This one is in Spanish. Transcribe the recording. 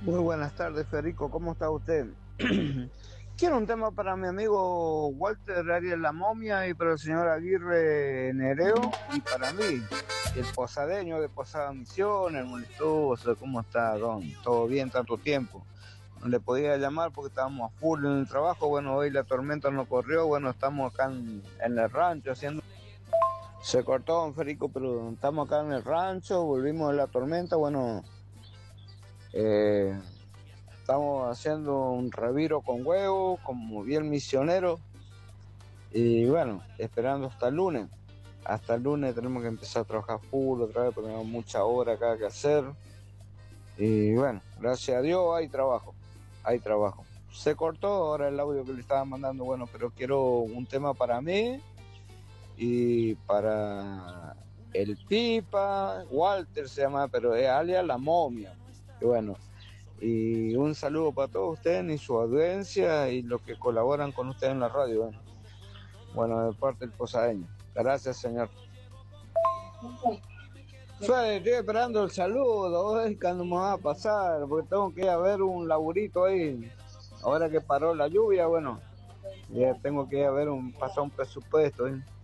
Muy buenas tardes, Federico. ¿Cómo está usted? Quiero un tema para mi amigo Walter Arias La Momia y para el señor Aguirre Nereo y para mí, el posadeño de Posada Misión, el molestoso. ¿Cómo está, don? ¿Todo bien tanto tiempo? No le podía llamar porque estábamos a full en el trabajo. Bueno, hoy la tormenta no corrió. Bueno, estamos acá en el rancho haciendo... Se cortó, don Federico, pero estamos acá en el rancho, volvimos de la tormenta. Bueno, eh, estamos haciendo un reviro con huevo, como bien misionero. Y bueno, esperando hasta el lunes. Hasta el lunes tenemos que empezar a trabajar full otra vez, porque tenemos mucha hora acá que hacer. Y bueno, gracias a Dios hay trabajo. Hay trabajo. Se cortó ahora el audio que le estaba mandando, bueno, pero quiero un tema para mí y para el Pipa, Walter se llama, pero es alias La Momia. Y bueno, y un saludo para todos ustedes y su audiencia y los que colaboran con ustedes en la radio. Bueno, de parte del posadeño. Gracias, señor. Suárez, estoy esperando el saludo. Es cuando me va a pasar, porque tengo que ir a ver un laburito ahí. Ahora que paró la lluvia, bueno, ya tengo que ir a ver pasar un presupuesto.